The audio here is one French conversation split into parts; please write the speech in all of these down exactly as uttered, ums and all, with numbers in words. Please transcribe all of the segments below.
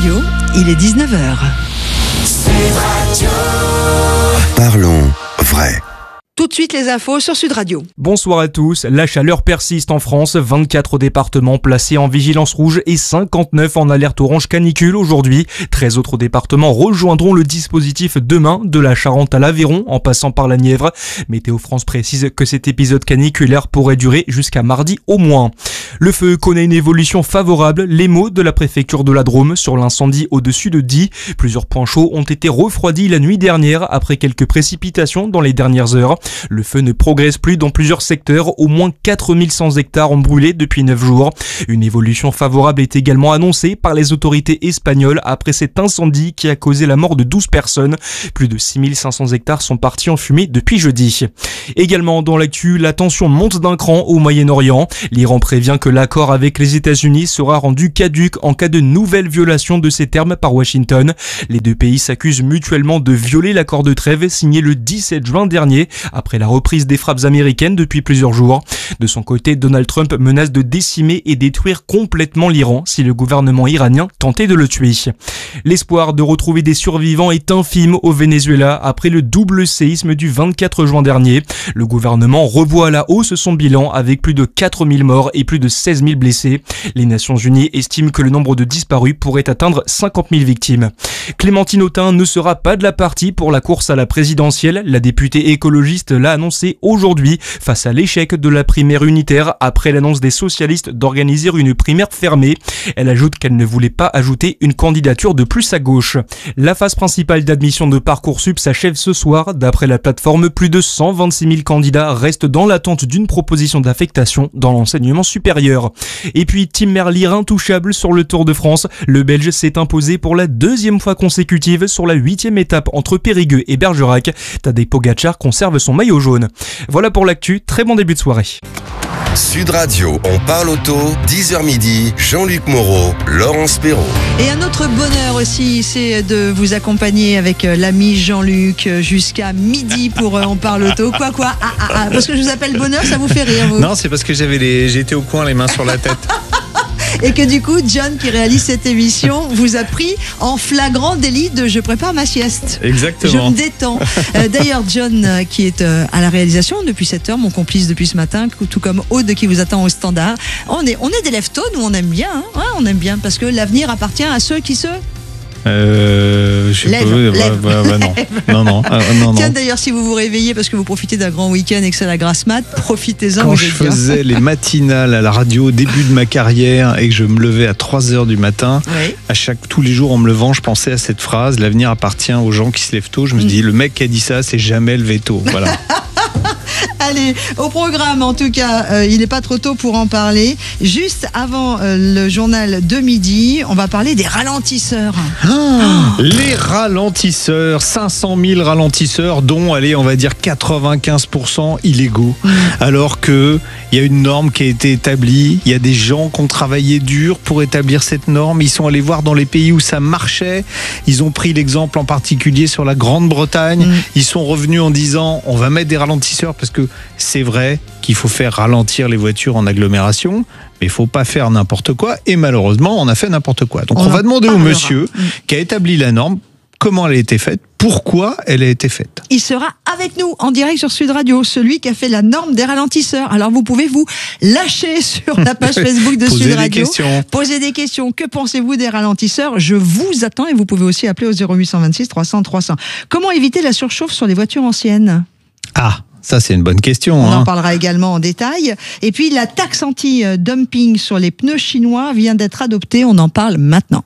Radio, il est dix-neuf heures. Sud Radio. Parlons vrai. Tout de suite les infos sur Sud Radio. Bonsoir à tous. La chaleur persiste en France. vingt-quatre départements placés en vigilance rouge et cinquante-neuf en alerte orange canicule aujourd'hui. treize autres départements rejoindront le dispositif demain, de la Charente à l'Aveyron en passant par la Nièvre. Météo France précise que cet épisode caniculaire pourrait durer jusqu'à mardi au moins. Le feu connaît une évolution favorable. Les mots de la préfecture de la Drôme sur l'incendie au-dessus de Die. Plusieurs points chauds ont été refroidis la nuit dernière après quelques précipitations dans les dernières heures. Le feu ne progresse plus dans plusieurs secteurs. Au moins quatre mille cent hectares ont brûlé depuis neuf jours. Une évolution favorable est également annoncée par les autorités espagnoles après cet incendie qui a causé la mort de douze personnes. Plus de six mille cinq cents hectares sont partis en fumée depuis jeudi. Également dans l'actu, la tension monte d'un cran au Moyen-Orient. L'Iran prévient que l'accord avec les États-Unis sera rendu caduc en cas de nouvelle violation de ces termes par Washington. Les deux pays s'accusent mutuellement de violer l'accord de trêve signé le dix-sept juin dernier, après la reprise des frappes américaines depuis plusieurs jours. De son côté, Donald Trump menace de décimer et détruire complètement l'Iran si le gouvernement iranien tentait de le tuer. L'espoir de retrouver des survivants est infime au Venezuela après le double séisme du vingt-quatre juin dernier. Le gouvernement revoit à la hausse son bilan avec plus de quatre mille morts et plus de seize mille blessés. Les Nations Unies estiment que le nombre de disparus pourrait atteindre cinquante mille victimes. Clémentine Autain ne sera pas de la partie pour la course à la présidentielle. La députée écologiste l'a annoncé aujourd'hui face à l'échec de la primaire unitaire après l'annonce des socialistes d'organiser une primaire fermée. Elle ajoute qu'elle ne voulait pas ajouter une candidature de plus à gauche. La phase principale d'admission de Parcoursup s'achève ce soir. D'après la plateforme, plus de cent vingt-six mille candidats restent dans l'attente d'une proposition d'affectation dans l'enseignement supérieur. Et puis Tim Merlier intouchable sur le Tour de France. Le Belge s'est imposé pour la deuxième fois consécutive sur la huitième étape entre Périgueux et Bergerac. Tadej Pogacar conserve son maillot jaune. Voilà pour l'actu, très bon début de soirée. Sud Radio, on parle auto, dix heures midi, Jean-Luc Moreau, Laurence Perrault. Et un autre bonheur aussi, c'est de vous accompagner avec l'ami Jean-Luc jusqu'à midi pour On parle auto. Quoi quoi ah, ah, ah, parce que je vous appelle bonheur, ça vous fait rire vous? Non, c'est parce que j'avais les... j'étais au coin, les mains sur la tête. Et que du coup, John, qui réalise cette émission, vous a pris en flagrant délit de « je prépare ma sieste ». Exactement. Je me détends. Euh, d'ailleurs, John, euh, qui est euh, à la réalisation depuis sept heures, mon complice depuis ce matin, tout comme Aude qui vous attend au standard. On est, on est des lève-tôt, nous on aime bien, hein ouais, on aime bien, parce que l'avenir appartient à ceux qui se... Euh, je sais lève, pas, lève. Bah, bah, non. non, non, euh, non, Tiens, non. d'ailleurs, si vous vous réveillez parce que vous profitez d'un grand week-end et que c'est la grasse mat, profitez-en. Quand vous je êtes bien. faisais les matinales à la radio au début de ma carrière et que je me levais à trois heures du matin, Oui. à chaque, tous les jours en me levant, je pensais à cette phrase, l'avenir appartient aux gens qui se lèvent tôt. Je me Mm. dis, le mec qui a dit ça, c'est jamais levé tôt. Voilà. Allez, au programme, en tout cas, euh, il n'est pas trop tôt pour en parler. Juste avant euh, le journal de midi, on va parler des ralentisseurs. Ah, les ralentisseurs, cinq cent mille ralentisseurs, dont, allez, on va dire quatre-vingt-quinze pour cent illégaux. Mmh. Alors que il y a une norme qui a été établie, il y a des gens qui ont travaillé dur pour établir cette norme, ils sont allés voir dans les pays où ça marchait, ils ont pris l'exemple en particulier sur la Grande-Bretagne, Mmh. ils sont revenus en disant on va mettre des ralentisseurs parce que c'est vrai qu'il faut faire ralentir les voitures en agglomération, mais il faut pas faire n'importe quoi. Et malheureusement, on a fait n'importe quoi. Donc on, On va en demander au parlera. monsieur Mm. qui a établi la norme comment elle a été faite, pourquoi elle a été faite. Il sera avec nous en direct sur Sud Radio, celui qui a fait la norme des ralentisseurs. Alors vous pouvez vous lâcher sur la page Facebook de Poser Sud des Radio. questions. Poser des questions. Que pensez-vous des ralentisseurs? Je vous attends et vous pouvez aussi appeler au zéro huit cent vingt-six trois cents trois cents. Comment éviter la surchauffe sur les voitures anciennes? Ah, ça c'est une bonne question. On hein. en parlera également en détail. Et puis la taxe anti-dumping sur les pneus chinois vient d'être adoptée. On en parle maintenant.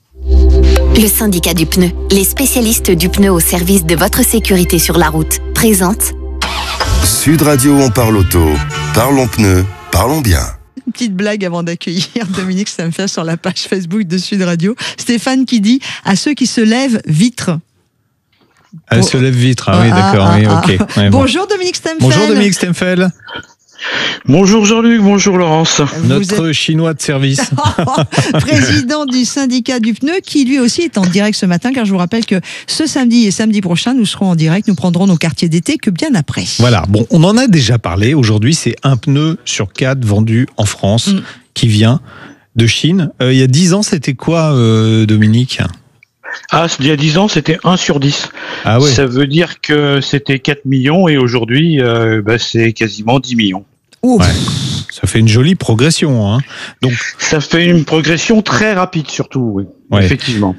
Le syndicat du pneu, les spécialistes du pneu au service de votre sécurité sur la route, présente Sud Radio, on parle auto, parlons pneus, parlons bien. Une petite blague avant d'accueillir Dominique Stamfer sur la page Facebook de Sud Radio. Stéphane qui dit à ceux qui se lèvent, vitre. Elle se lève vitre, ah oui, Ah, d'accord, ah, oui, ah. ok. Ouais, bon. Bonjour Dominique Stamfer. Bonjour Dominique Stemfel, Bonjour Jean-Luc, bonjour Laurence. Vous notre chinois de service. êtes président du syndicat du pneu qui lui aussi est en direct ce matin, car je vous rappelle que ce samedi et samedi prochain nous serons en direct, nous prendrons nos quartiers d'été que bien après. Voilà, bon, on en a déjà parlé. Aujourd'hui, c'est un pneu sur quatre vendu en France Mm. qui vient de Chine. Euh, il y a dix ans, c'était quoi, euh, Dominique ? Ah, il y a dix ans, c'était un sur dix. Ah ouais. Ça veut dire que c'était quatre millions et aujourd'hui, euh, bah, c'est quasiment dix millions. Ouf. Ouais. Ça fait une jolie progression, hein. Donc, ça fait une progression très rapide, surtout, oui. Ouais. Effectivement.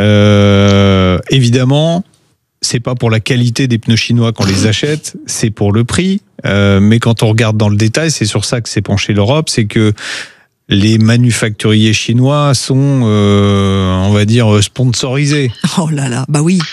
Euh, évidemment, c'est pas pour la qualité des pneus chinois qu'on les achète, c'est pour le prix. Euh, mais quand on regarde dans le détail, c'est sur ça que s'est penchée l'Europe, c'est que les manufacturiers chinois sont, euh, on va dire, sponsorisés. Oh là là, bah oui.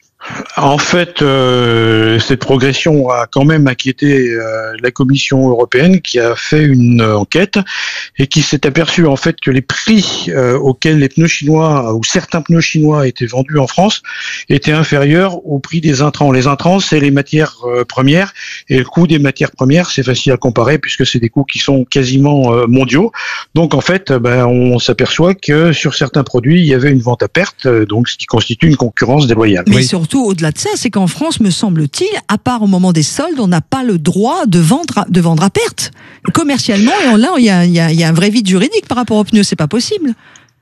En fait, euh, cette progression a quand même inquiété euh, la Commission européenne qui a fait une euh, enquête et qui s'est aperçue en fait que les prix euh, auxquels les pneus chinois ou certains pneus chinois étaient vendus en France étaient inférieurs au prix des intrants. Les intrants, c'est les matières euh, premières et le coût des matières premières, c'est facile à comparer puisque c'est des coûts qui sont quasiment euh, mondiaux. Donc en fait, ben, on s'aperçoit que sur certains produits, il y avait une vente à perte, euh, donc ce qui constitue une concurrence déloyale. Mais oui. surtout, au-delà de ça, c'est qu'en France, me semble-t-il, à part au moment des soldes, on n'a pas le droit de vendre à, de vendre à perte. Commercialement, et là, il y a, il y a, il y a un vrai vide juridique par rapport aux pneus, c'est pas possible.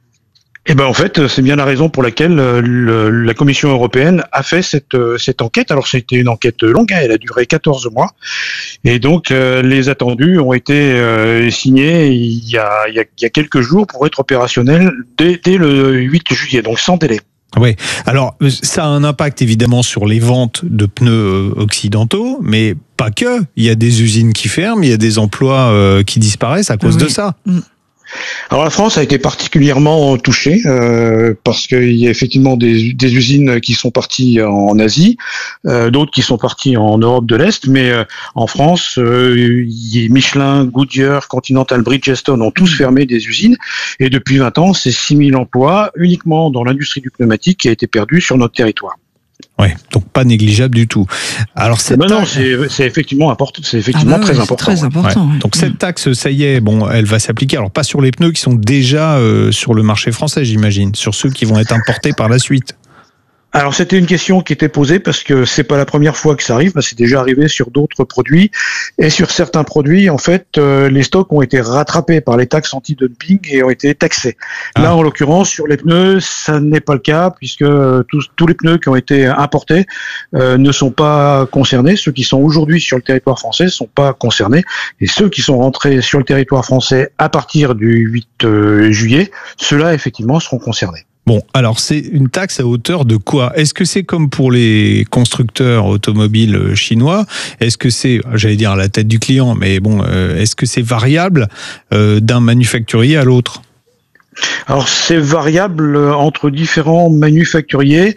Eh ben en fait, c'est bien la raison pour laquelle le, la Commission européenne a fait cette, cette enquête. Alors c'était une enquête longue, hein, elle a duré quatorze mois, et donc euh, les attendus ont été euh, signés il y, a, il, y a, il y a quelques jours pour être opérationnels dès, dès le huit juillet, donc sans délai. Oui, alors ça a un impact évidemment sur les ventes de pneus occidentaux, mais pas que. Il y a des usines qui ferment, il y a des emplois euh, qui disparaissent à cause oui. de ça. Mmh. Alors la France a été particulièrement touchée euh, parce qu'il y a effectivement des, des usines qui sont parties en Asie, euh, d'autres qui sont parties en Europe de l'Est, mais euh, en France, euh, Michelin, Goodyear, Continental, Bridgestone ont tous fermé des usines et depuis vingt ans, c'est six mille emplois uniquement dans l'industrie du pneumatique qui a été perdu sur notre territoire. Ouais, donc pas négligeable du tout. Alors cette ben non, taxe... c'est, c'est effectivement important, c'est effectivement ah bah très, ouais, important, très important. Ouais. Ouais. Donc cette taxe, ça y est, bon, elle va s'appliquer. Alors pas sur les pneus qui sont déjà euh, sur le marché français, j'imagine, sur ceux qui vont être importés par la suite. Alors c'était une question qui était posée parce que c'est pas la première fois que ça arrive, c'est déjà arrivé sur d'autres produits et sur certains produits en fait euh, les stocks ont été rattrapés par les taxes anti-dumping et ont été taxés. Ah. Là en l'occurrence sur les pneus ça n'est pas le cas puisque euh, tous, tous les pneus qui ont été importés euh, ne sont pas concernés. Ceux qui sont aujourd'hui sur le territoire français ne sont pas concernés et ceux qui sont rentrés sur le territoire français à partir du huit juillet, ceux-là effectivement seront concernés. Bon, alors c'est une taxe à hauteur de quoi ? Est-ce que c'est comme pour les constructeurs automobiles chinois ? Est-ce que c'est, j'allais dire à la tête du client, mais bon, euh, est-ce que c'est variable euh, d'un manufacturier à l'autre ? Alors c'est variable entre différents manufacturiers.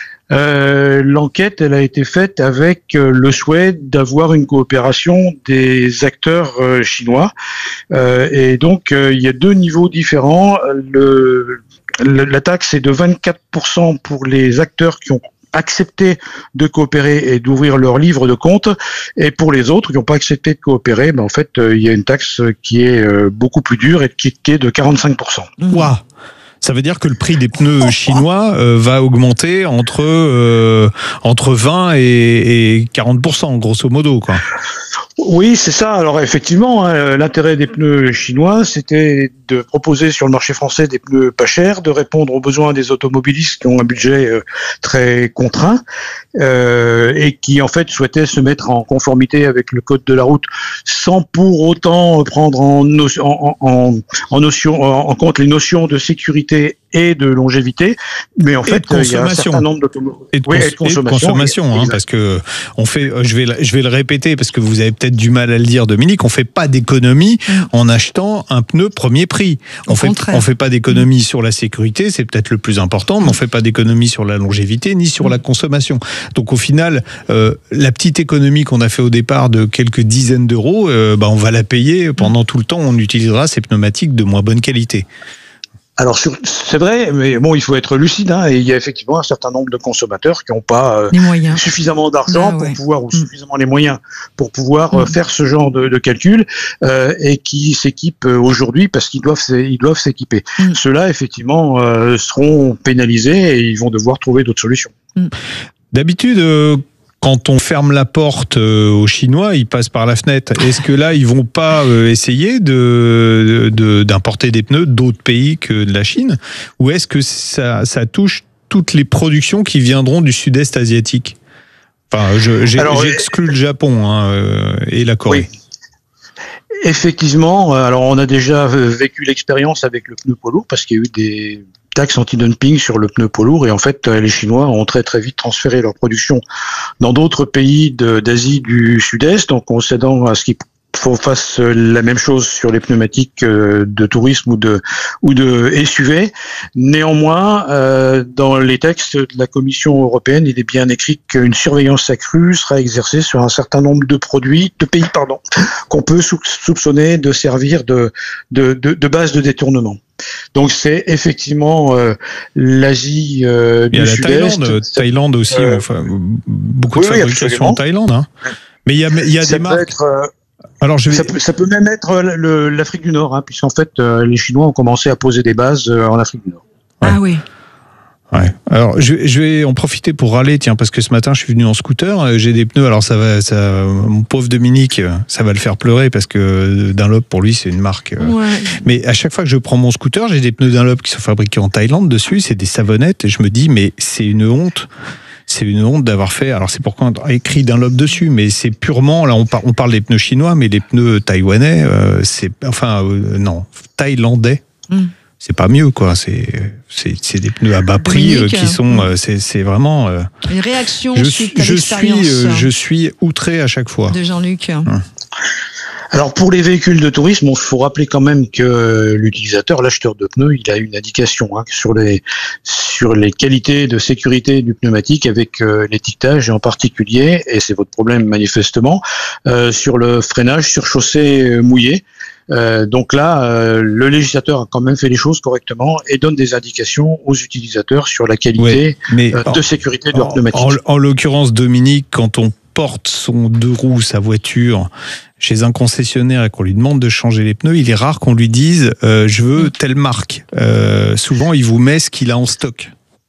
Euh, l'enquête, elle a été faite avec le souhait d'avoir une coopération des acteurs euh, chinois. Euh, et donc, euh, il y a deux niveaux différents. Le, le, la taxe est de vingt-quatre pour cent pour les acteurs qui ont accepté de coopérer et d'ouvrir leur livre de compte, et pour les autres qui n'ont pas accepté de coopérer, ben en fait, euh, il y a une taxe qui est euh, beaucoup plus dure et qui, qui est de quarante-cinq pour cent. Waouh! Ça veut dire que le prix des pneus chinois euh, va augmenter entre euh, entre vingt et quarante pour cent, grosso modo, quoi. Oui, c'est ça. Alors effectivement, hein, l'intérêt des pneus chinois, c'était de proposer sur le marché français des pneus pas chers, de répondre aux besoins des automobilistes qui ont un budget euh, très contraint euh, et qui en fait souhaitaient se mettre en conformité avec le code de la route, sans pour autant prendre en, no- en, en, en, notion, en, en compte les notions de sécurité et de longévité, mais en et fait, il y a un certain nombre d'automobilistes. Et de, cons- oui, et de consommation, et de consommation hein, parce que on fait, je vais, je vais le répéter parce que vous avez peut-être du mal à le dire, Dominique, on fait pas d'économie mmh. en achetant un pneu premier prix. On Au fait, contraire. on fait pas d'économie mmh. sur la sécurité, c'est peut-être le plus important, mais on fait pas d'économie sur la longévité ni sur mmh. la consommation. Donc au final, euh, la petite économie qu'on a fait au départ de quelques dizaines d'euros, euh, bah on va la payer pendant mmh. tout le temps. On utilisera ces pneumatiques de moins bonne qualité. Alors c'est vrai, mais bon, il faut être lucide, hein, et il y a effectivement un certain nombre de consommateurs qui n'ont pas euh, suffisamment d'argent ah, pour ouais. pouvoir, ou mmh. suffisamment les moyens pour pouvoir mmh. euh, faire ce genre de, de calcul, euh, et qui s'équipent aujourd'hui parce qu'ils doivent, ils doivent s'équiper. Mmh. Ceux-là, effectivement, euh, seront pénalisés et ils vont devoir trouver d'autres solutions. Mmh. D'habitude, euh, quand on ferme la porte aux Chinois, ils passent par la fenêtre. Est-ce que là, ils vont pas essayer de, de, d'importer des pneus d'autres pays que de la Chine? Ou est-ce que ça, ça touche toutes les productions qui viendront du sud-est asiatique? Enfin, je, j'ai, alors, j'exclus le Japon hein, et la Corée. Oui. Effectivement, alors on a déjà vécu l'expérience avec le pneu poids lourd parce qu'il y a eu des taxes anti-dumping sur le pneu poids lourd et en fait les Chinois ont très très vite transféré leur production dans d'autres pays de, d'Asie du Sud-Est, donc en cédant à ce qu'ils fassent la même chose sur les pneumatiques de tourisme ou de ou de S U V. Néanmoins, euh, dans les textes de la Commission européenne, il est bien écrit qu'une surveillance accrue sera exercée sur un certain nombre de produits, de pays, pardon, qu'on peut soupçonner de servir de de, de, de base de détournement. Donc c'est effectivement euh, l'Asie euh, du Sud-Est. Il y a la Thaïlande, Thaïlande aussi, euh, enfin, beaucoup de oui, fabrication absolument. En Thaïlande. Hein. Mais il y a, il y a des marques. Être, euh, Alors je vais... ça, peut, ça peut même être le, l'Afrique du Nord, hein, puisqu'en fait euh, les Chinois ont commencé à poser des bases euh, en Afrique du Nord. Ouais. Ah oui. Ouais. Alors je, je vais en profiter pour râler, tiens, parce que ce matin je suis venu en scooter, j'ai des pneus. Alors ça va, ça, mon pauvre Dominique, ça va le faire pleurer parce que Dunlop pour lui c'est une marque. Ouais. Mais à chaque fois que je prends mon scooter, j'ai des pneus Dunlop qui sont fabriqués en Thaïlande dessus, c'est des savonnettes et je me dis mais c'est une honte. C'est une honte d'avoir fait. Alors c'est pourquoi on a écrit Dunlop dessus, mais c'est purement. Là on, par, on parle des pneus chinois, mais les pneus taïwanais, euh, c'est enfin euh, non thaïlandais. Mm. C'est pas mieux quoi. C'est c'est c'est des pneus à bas prix euh, qui sont. Euh, c'est c'est vraiment. Euh, une réaction je, suite à je l'expérience. suis euh, je suis outré à chaque fois. De Jean-Luc. Hum. Alors pour les véhicules de tourisme, il faut rappeler quand même que l'utilisateur, l'acheteur de pneus, il a une indication hein, sur les sur les qualités de sécurité du pneumatique avec euh, l'étiquetage et en particulier, et c'est votre problème manifestement, euh, sur le freinage sur chaussée mouillée. Euh, donc là, euh, le législateur a quand même fait les choses correctement et donne des indications aux utilisateurs sur la qualité ouais, mais euh, en, de sécurité de leur en, pneumatique. En, en l'occurrence, Dominique, quand on porte son deux roues, sa voiture, chez un concessionnaire et qu'on lui demande de changer les pneus, il est rare qu'on lui dise euh, « je veux telle marque euh, ». Souvent, il vous met ce qu'il a en stock.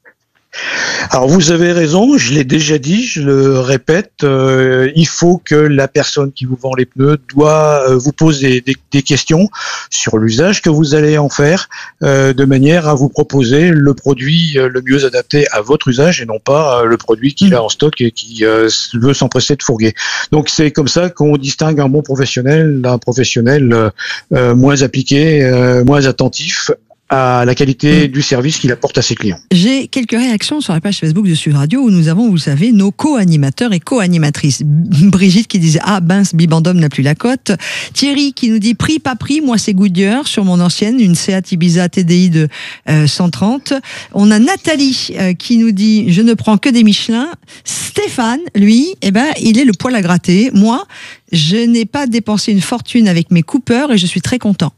Alors vous avez raison, je l'ai déjà dit, je le répète, euh, il faut que la personne qui vous vend les pneus doit euh, vous poser des, des questions sur l'usage que vous allez en faire, euh, de manière à vous proposer le produit euh, le mieux adapté à votre usage et non pas euh, le produit qu'il a en stock et qui euh, veut s'empresser de fourguer. Donc c'est comme ça qu'on distingue un bon professionnel d'un professionnel euh, euh, moins appliqué, euh, moins attentif à la qualité mmh. du service qu'il apporte à ses clients. J'ai quelques réactions sur la page Facebook de Sud Radio où nous avons, vous savez, nos co-animateurs et co-animatrices. Brigitte qui disait « Ah, mince, Bibendum n'a plus la cote ». Thierry qui nous dit « Prix, pas prix, moi c'est Goodyear sur mon ancienne, une Seat Ibiza T D I de euh, cent trente ». On a Nathalie euh, qui nous dit « Je ne prends que des Michelin ». Stéphane, lui, eh ben, il est le poil à gratter. Moi, je n'ai pas dépensé une fortune avec mes Cooper et je suis très content.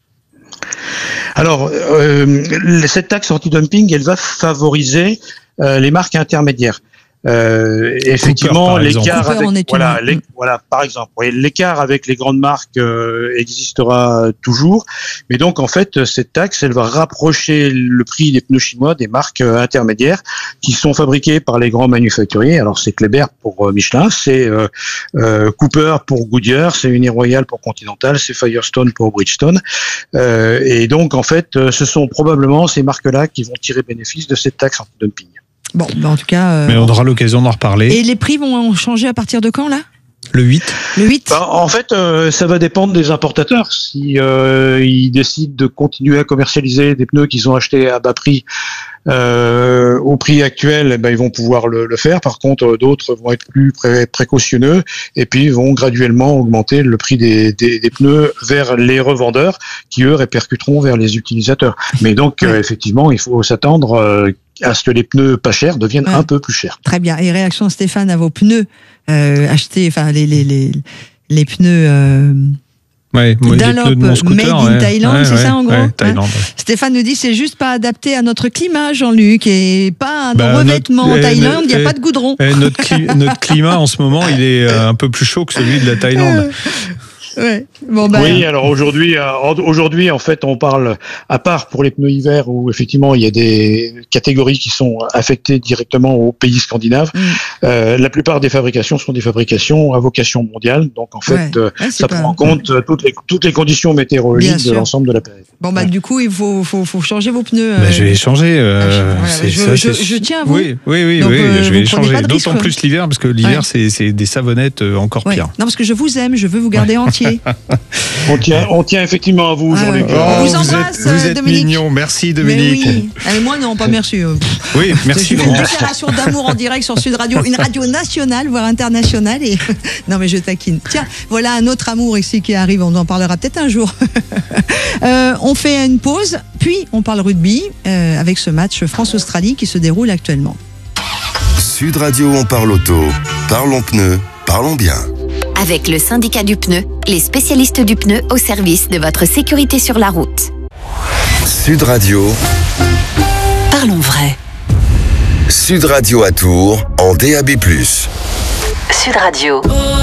Alors, euh, cette taxe anti-dumping, elle va favoriser euh, les marques intermédiaires. Euh, effectivement, Cooper, l'écart Cooper, avec, voilà, les, voilà, par exemple, oui, l'écart avec les grandes marques euh, existera toujours, mais donc en fait, cette taxe, elle va rapprocher le prix des pneus chinois des marques euh, intermédiaires qui sont fabriquées par les grands manufacturiers. Alors c'est Kleber pour euh, Michelin, c'est euh, euh, Cooper pour Goodyear, c'est Uniroyal pour Continental, c'est Firestone pour Bridgestone, euh, et donc en fait, ce sont probablement ces marques-là qui vont tirer bénéfice de cette taxe anti-dumping. Bon, ben en tout cas... Euh... Mais on aura l'occasion d'en reparler. Et les prix vont changer à partir de quand, là ? Le huit. Le huit. Ben, en fait, euh, ça va dépendre des importateurs. Si euh, ils décident de continuer à commercialiser des pneus qu'ils ont achetés à bas prix euh, au prix actuel, eh ben, ils vont pouvoir le, le faire. Par contre, d'autres vont être plus pré- précautionneux et puis vont graduellement augmenter le prix des, des, des pneus vers les revendeurs qui, eux, répercuteront vers les utilisateurs. Mais donc, euh, effectivement, il faut s'attendre euh, à ce que les pneus pas chers deviennent ouais. un peu plus chers. Très bien. Et réaction, Stéphane, à vos pneus euh, achetés, enfin, les, les, les, les pneus... Euh... Ouais, moi, Dunlop, de mon scooter, made in ouais. Thaïlande, ouais, c'est ouais, ça en gros ouais, Thaïlande, hein ouais. Stéphane nous dit c'est juste pas adapté à notre climat, Jean-Luc, et pas à nos bah, revêtements notre, en Thaïlande, il n'y a eh, pas de goudron. Eh, notre, cli- notre climat en ce moment, il est un peu plus chaud que celui de la Thaïlande. Ouais. Bon, bah, Oui, alors aujourd'hui, euh, aujourd'hui, en fait, on parle, à part pour les pneus hiver où effectivement il y a des catégories qui sont affectées directement aux pays scandinaves, mm. euh, la plupart des fabrications sont des fabrications à vocation mondiale. Donc en fait, Ouais. euh, Ouais, c'est ça pas- prend en compte euh, toutes les, toutes les conditions Bien météorologiques de sûr. l'ensemble de la planète. Bon, bah, du coup, il faut, faut, faut changer vos pneus. Bah, euh, je vais les changer. euh, voilà, c'est- je- ça, je- c'est- je tiens à vous. Oui, oui, oui, Donc, oui, euh, je vous vais les prenez changer. pas de D'autant risque. plus l'hiver, parce que l'hiver, Ouais. c'est, c'est des savonnettes euh, encore ouais. pires. Non, parce que je vous aime, je veux vous garder entier. On tient, on tient effectivement à vous, Ah, Jean-Luc. ouais. On vous vous embrasse, êtes, vous euh, êtes Dominique. mignon. Merci, Mais Dominique. oui. Ah, mais moi, non, pas merci. euh, pff. Oui, merci, J'ai fait une Laurence. déclaration d'amour en direct sur Sud Radio, une radio nationale, voire internationale. Et non, mais je taquine. Tiens, voilà un autre amour ici qui arrive. On en parlera peut-être un jour. euh, on fait une pause, puis on parle rugby euh, avec ce match France-Australie qui se déroule actuellement. Sud Radio, on parle auto. Parlons pneus, parlons bien. Avec le syndicat du pneu, les spécialistes du pneu au service de votre sécurité sur la route. Sud Radio, Parlons vrai. Sud Radio à Tours en D A B plus. Sud Radio.